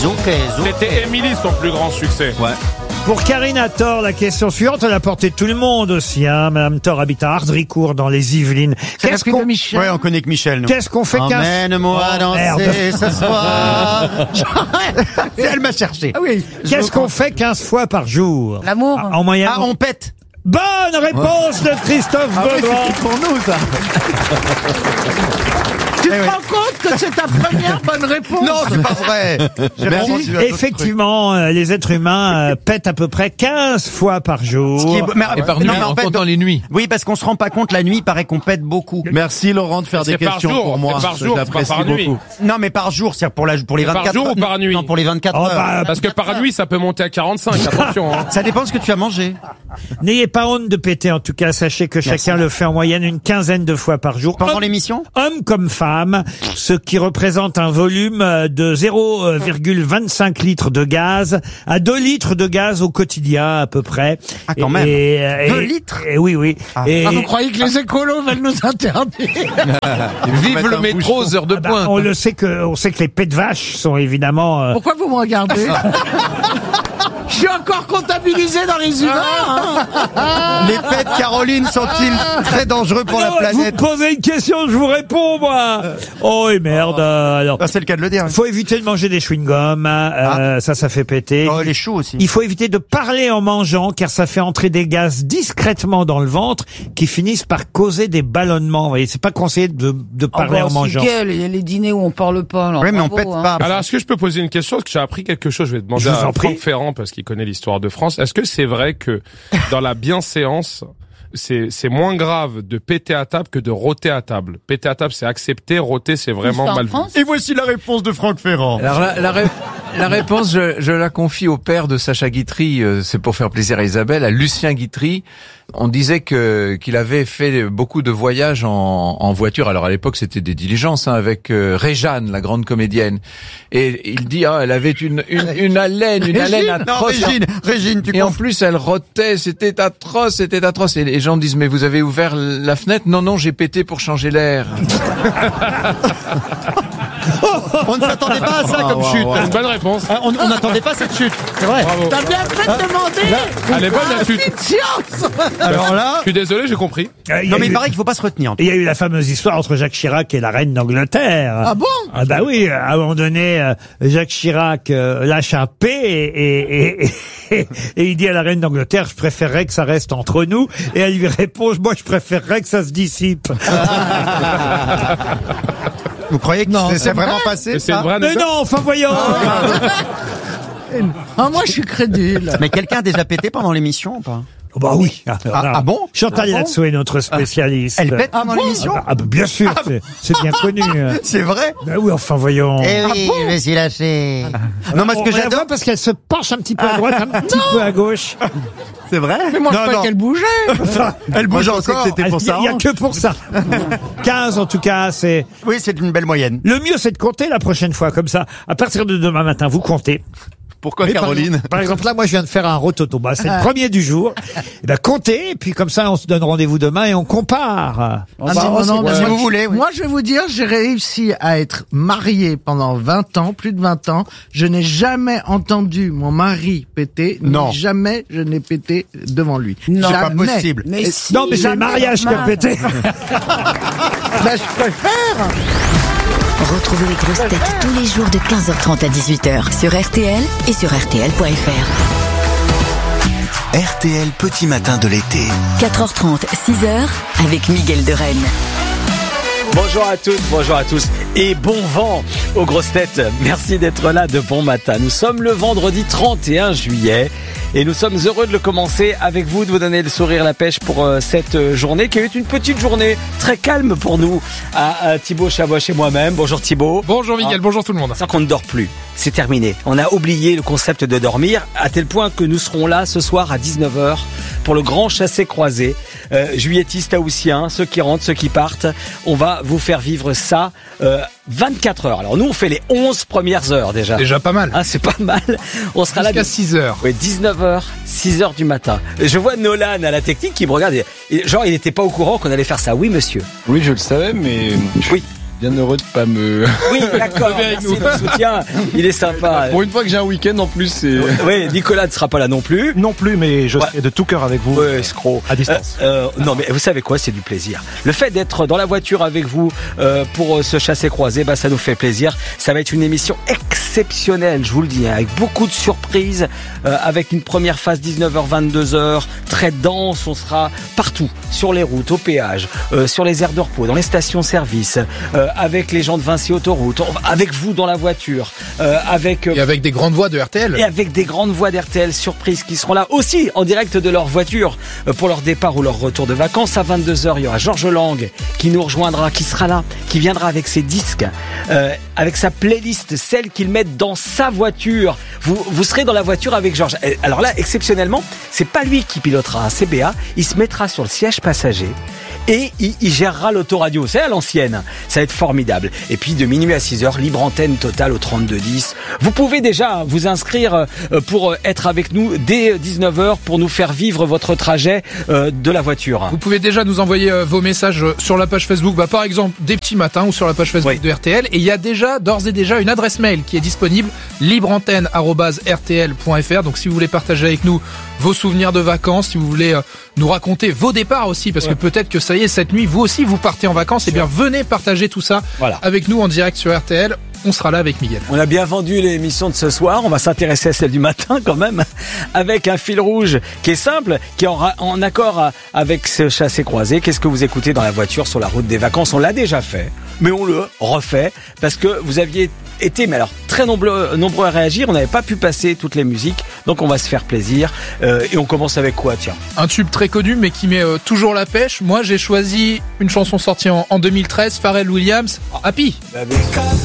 C'était Émilie son plus grand succès. Ouais. Pour Karine Thor, la question suivante, elle a porté tout le monde aussi. Madame Thor habite à Ardricourt dans les Yvelines. Qu'est-ce qu'on... Ouais, on connaît que Michel, nous. Qu'est-ce qu'on fait Emmène-moi danser ce soir. Elle m'a cherché. Ah oui. Qu'est-ce qu'on fait 15 fois par jour? L'amour. En moyenne. Ah, on pète. Bonne réponse de Christophe Beaugrand. C'est pour nous, ça. Tu te rends compte que c'est ta première bonne réponse? Non, c'est pas vrai. Effectivement, les êtres humains pètent à peu près 15 fois par jour. Et par nuit, en comptant les nuits. Oui, parce qu'on se rend pas compte, la nuit, il paraît qu'on pète beaucoup. Merci Laurent de faire des questions pour moi. C'est par jour, c'est pas par nuit. Non, mais par jour, c'est pour les 24 par jour heures. ou par nuit? Non, pour les 24 Oh, heures. bah, Parce que par nuit, ça peut monter à 45, attention. Hein. Ça dépend de ce que tu as mangé. N'ayez pas honte de péter, en tout cas. Sachez que chacun le fait en moyenne une quinzaine de fois par jour. Pendant l'émission? Hommes comme femmes, ce qui représente un volume de 0,25 litres de gaz à 2 litres de gaz au quotidien, à peu près. Ah, quand même. 2 litres? Oui, oui. Ah. Et, Vous croyez que les écolos veulent nous interdire? Vive le métro aux heures de bah, pointe. on sait que les pets de vache sont évidemment... Pourquoi vous me regardez? Je suis encore comptabilisé dans les humeurs. Les pets de Caroline sont-ils très dangereux pour la Non, planète? vous me posez une question, je vous réponds, moi. Oh, et merde. Alors, Ah, c'est le cas de le dire. faut éviter de manger des chewing-gums. Ça fait péter. Oh, les choux aussi. Il faut éviter de parler en mangeant, car ça fait entrer des gaz discrètement dans le ventre qui finissent par causer des ballonnements. Vous voyez, c'est pas conseillé de parler en mangeant. Il y a les dîners où on parle pas. Alors, Oui, mais on bravo, pète hein. pas. Alors, est-ce que je peux poser une question? Parce que j'ai appris quelque chose. Je vais demander Je vous à en prie. Franck Ferrand, parce qu'il connaît l'histoire de France. Est-ce que c'est vrai que dans la bienséance, c'est moins grave de péter à table que de rôter à table? Péter à table, c'est accepté. Rôter, c'est vraiment Juste en mal vu. France? Et voici la réponse de Franck Ferrand. Alors la réponse, je la confie au père de Sacha Guitry, c'est pour faire plaisir à Isabelle, à Lucien Guitry. On disait qu'il avait fait beaucoup de voyages en voiture. Alors à l'époque, c'était des diligences avec Réjeanne, la grande comédienne. Et il dit elle avait une haleine, atroce. Non, Régine, tu Et en confonds. plus, elle rotait, c'était atroce. Et les gens disent, mais vous avez ouvert la fenêtre? Non, j'ai pété pour changer l'air. On ne s'attendait pas à ça comme chute. C'est une bonne réponse. Ah, on n'attendait pas cette chute. C'est vrai. Bravo. T'as bien fait de demander. Elle est bonne, la chute. Petite science. Alors là. Je suis désolé, j'ai compris. Non, mais il paraît qu'il faut pas se retenir. Il y a eu la fameuse histoire entre Jacques Chirac et la reine d'Angleterre. Ah bon? Ah bah oui, à un moment donné, Jacques Chirac lâche un P et il dit à la reine d'Angleterre, je préférerais que ça reste entre nous. Et elle lui répond, moi je préférerais que ça se dissipe. Vous croyez que c'est vraiment passé? Mais c'est ça une vraie Mais anecdote. non, enfin voyons. Ah, moi, je suis crédule. Mais quelqu'un a déjà pété pendant l'émission ou pas? Oh bah oui. Ah bon? Chantal Latsou est notre spécialiste. Elle pète pendant l'émission? Ah bah bien sûr, c'est bien connu. C'est vrai? Bah oui, enfin voyons. Eh oui, je me suis lâché. Non, mais ce que On la j'adore, voit parce qu'elle se penche un petit peu à droite, un petit peu à gauche. c'est vrai? Mais moi, je Non, croyais non. qu'elle bougeait. Elle bouge je pensais encore. que c'était pour ça. Il y a que pour ça. 15 en tout cas, c'est... Oui, c'est une belle moyenne. Le mieux, c'est de compter la prochaine fois, comme ça. À partir de demain matin, vous comptez. Pourquoi Mais Caroline? par exemple, là, moi, je viens de faire un rototo. Bah, c'est le premier du jour. Et ben, comptez, et puis comme ça, on se donne rendez-vous demain et on compare. Ah, non, Si moi, vous voulez, oui. Moi, je vais vous dire, j'ai réussi à être marié pendant 20 ans, plus de 20 ans. Je n'ai jamais entendu mon mari péter. Non. Ni jamais je n'ai pété devant lui. Non, c'est pas Jamais. possible. Mais si, Non, mais c'est le jamais. mariage qui a pété. Bah, je préfère. Retrouvez les grosses têtes tous les jours de 15h30 à 18h sur RTL et sur RTL.fr. RTL Petit Matin de l'été. 4h30, 6h avec Miguel de Rennes. Bonjour à toutes, bonjour à tous et bon vent aux grosses têtes. Merci d'être là de bon matin. Nous sommes le vendredi 31 juillet et nous sommes heureux de le commencer avec vous, de vous donner le sourire, la pêche pour cette journée qui a été une petite journée très calme pour nous à Thibaut Chaboch et moi-même. Bonjour Thibaut. Bonjour Miguel, bonjour tout le monde. C'est qu'on ne dort plus, c'est terminé. On a oublié le concept de dormir à tel point que nous serons là ce soir à 19h pour le grand chassé-croisé. Juilletistes haussiens, ceux qui rentrent, ceux qui partent. On va vous faire vivre ça 24 heures. Alors nous on fait les 11 premières heures déjà. Déjà pas mal. Ah, c'est pas mal. On sera là Jusqu'à 6h. Oui, 19h, 6h du matin. Je vois Nolan à la technique qui me regarde. Genre, il n'était pas au courant qu'on allait faire ça. Oui, monsieur. Oui, je le savais, mais Oui. bien heureux de pas me... Oui, d'accord, merci du soutien. Il est sympa. Pour une fois que j'ai un week-end en plus, c'est... Oui, Nicolas ne sera pas là non plus. Non plus, mais je serai de tout cœur avec vous. Ouais, escroc. À distance. Non, mais vous savez quoi, c'est du plaisir. Le fait d'être dans la voiture avec vous pour ce chassé-croisé, ça nous fait plaisir. Ça va être une émission exceptionnelle, je vous le dis, avec beaucoup de surprises, avec une première phase 19h-22h, très dense. On sera partout, sur les routes, au péage, sur les aires de repos, dans les stations-service, avec les gens de Vinci Autoroute, avec vous dans la voiture, et avec des grandes voix de RTL. Et avec des grandes voix d'RTL surprises qui seront là aussi en direct de leur voiture pour leur départ ou leur retour de vacances. À 22h, il y aura Georges Lang qui nous rejoindra, qui sera là, qui viendra avec ses disques, avec sa playlist, celle qu'il met dans sa voiture. Vous serez dans la voiture avec Georges. Alors là, exceptionnellement, c'est pas lui qui pilotera, c'est Béa. Il se mettra sur le siège passager et il gérera l'autoradio. C'est à l'ancienne. Ça va être formidable. Et puis de minuit à 6h, libre antenne totale au 3210. Vous pouvez déjà vous inscrire pour être avec nous dès 19h pour nous faire vivre votre trajet de la voiture. Vous pouvez déjà nous envoyer vos messages sur la page Facebook, par exemple des petits matins ou sur la page Facebook de RTL. Et il y a d'ores et déjà une adresse mail qui est disponible, libreantenne@rtl.fr. Donc si vous voulez partager avec nous vos souvenirs de vacances, si vous voulez nous raconter vos départs aussi, parce que peut-être que ça y est, cette nuit, vous aussi, vous partez en vacances, et bien venez partager tout ça avec nous en direct sur RTL. On sera là avec Miguel. On a bien vendu l'émission de ce soir. On va s'intéresser à celle du matin quand même, avec un fil rouge qui est simple, qui est en accord avec ce chassé-croisé. Qu'est-ce que vous écoutez dans la voiture sur la route des vacances? On l'a déjà fait, mais on le refait parce que vous aviez été, mais alors très nombreux à réagir. On n'avait pas pu passer toutes les musiques, donc on va se faire plaisir. Et on commence avec quoi, tiens? Un tube très connu, mais qui met toujours la pêche. Moi, j'ai choisi une chanson sortie en 2013, Pharrell Williams, Happy.